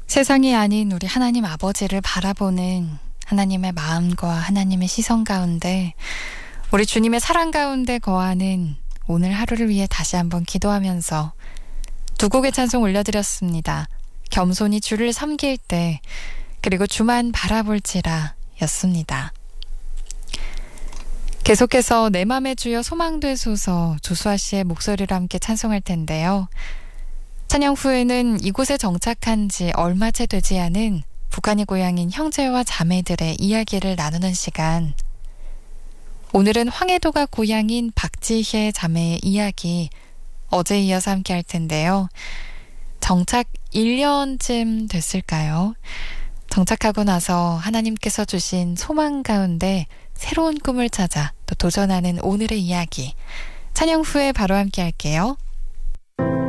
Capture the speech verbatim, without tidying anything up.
세상이 아닌 우리 하나님 아버지를 바라보는 하나님의 마음과 하나님의 시선 가운데 우리 주님의 사랑 가운데 거하는 오늘 하루를 위해 다시 한번 기도하면서 두 곡의 찬송 올려드렸습니다. 겸손히 주를 섬길 때 그리고 주만 바라볼지라 였습니다. 계속해서 내 맘에 주여 소망되소서 조수아 씨의 목소리로 함께 찬송할 텐데요. 찬양 후에는 이곳에 정착한 지 얼마 채 되지 않은 북한이 고향인 형제와 자매들의 이야기를 나누는 시간. 오늘은 황해도가 고향인 박지혜 자매의 이야기 어제에 이어서 함께 할 텐데요. 정착 일 년쯤 됐을까요? 정착하고 나서 하나님께서 주신 소망 가운데 새로운 꿈을 찾아 또 도전하는 오늘의 이야기. 찬양 후에 바로 함께 할게요.